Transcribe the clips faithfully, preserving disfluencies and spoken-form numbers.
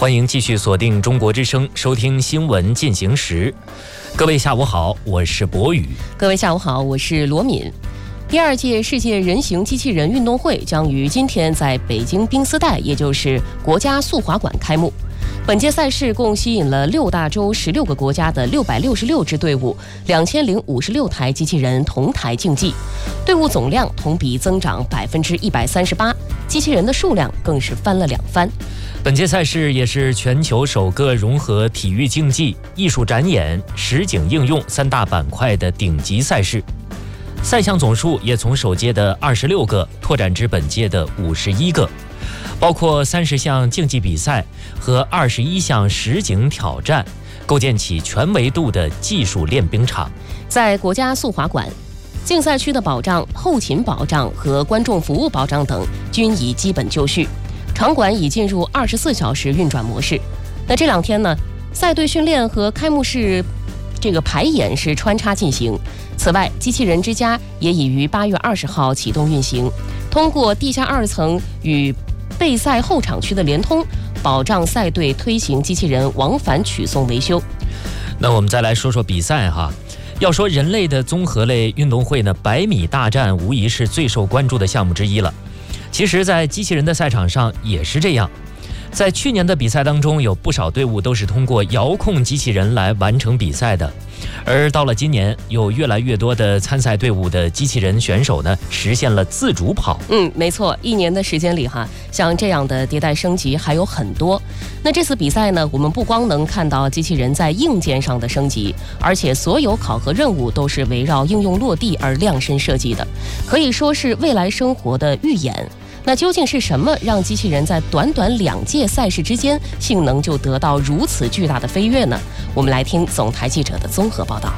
欢迎继续锁定中国之声，收听新闻进行时。各位下午好，我是博宇。 各位下午好，我是罗敏。第二届世界人形机器人运动会将于今天在北京冰丝带，也就是国家速滑馆开幕。本届赛事共吸引了六大洲十六个国家的六百六十六支队伍，两千零五十六台机器人同台竞技，队伍总量同比增长百分之一百三十八，机器人的数量更是翻了两番。 本届赛事也是全球首个融合体育竞技、艺术展演、实景应用三大板块的顶级赛事。赛项总数也从首届的二十六个拓展至本届的五十一个，包括三十项竞技比赛和二十一项实景挑战，构建起全维度的技术练兵场。 在国家速滑馆，竞赛区的保障、后勤保障和观众服务保障等均已基本就绪，场馆已进入二十四小时运转模式。那这两天呢，赛队训练和开幕式这个排演是穿插进行。此外，机器人之家也已于八月二十号启动运行，通过地下二层与备赛后场区的联通，保障赛队推行机器人往返取送维修。 那我们再来说说比赛哈。要说人类的综合类运动会呢，百米大战无疑是最受关注的项目之一了。其实在机器人的赛场上也是这样，在去年的比赛当中，有不少队伍都是通过遥控机器人来完成比赛的。而到了今年，有越来越多的参赛队伍的机器人选手呢，实现了自主跑。 嗯，没错，一年的时间里哈，像这样的迭代升级还有很多。那这次比赛呢，我们不光能看到机器人在硬件上的升级，而且所有考核任务都是围绕应用落地而量身设计的，可以说是未来生活的预演。那究竟是什么让机器人在短短两届赛事之间性能就得到如此巨大的飞跃呢？我们来听总台记者的综合报道。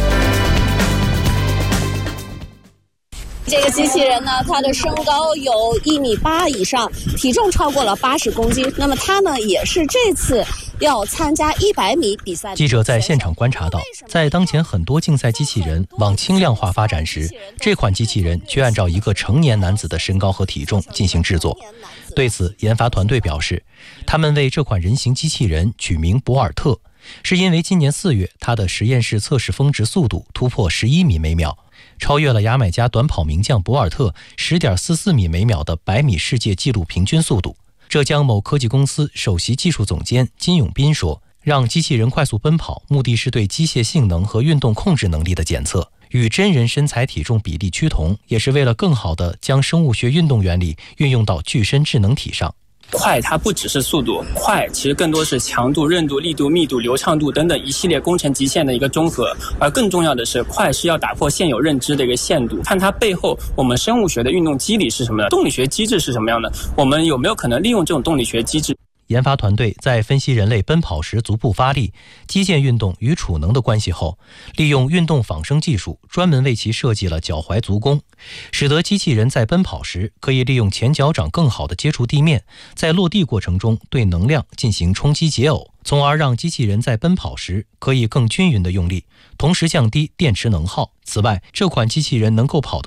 这个机器人呢，它的身高有一米八以上，体重超过了八十公斤。那么它呢，也是这次要参加一百米比赛的。 记者在现场观察到，在当前很多竞赛机器人往轻量化发展时，这款机器人却按照一个成年男子的身高和体重进行制作。对此，研发团队表示，他们为这款人形机器人取名博尔特，是因为今年四月它的实验室测试峰值速度突破十一米每秒，超越了牙买加短跑名将博尔特 十点四四米每秒的百米世界纪录平均速度。浙江某科技公司首席技术总监金永斌说，让机器人快速奔跑，目的是对机械性能和运动控制能力的检测，与真人身材体重比例趋同，也是为了更好地将生物学运动原理运用到具身智能体上。 快它不只是速度，快其实更多是强度、韧度、力度、密度、流畅度等等一系列工程极限的一个综合。而更重要的是，快是要打破现有认知的一个限度，看它背后我们生物学的运动机理是什么样的，动力学机制是什么样的，我们有没有可能利用这种动力学机制。 研发团队在分析人类奔跑时足部发力、肌腱运动与储能的关系后，利用运动仿生技术，专门为其设计了脚踝足弓，使得机器人在奔跑时可以利用前脚掌更好地接触地面，在落地过程中对能量进行冲击解耦，从而让机器人在奔跑时可以更均匀地用力，同时降低电池能耗。此外，这款机器人能够跑得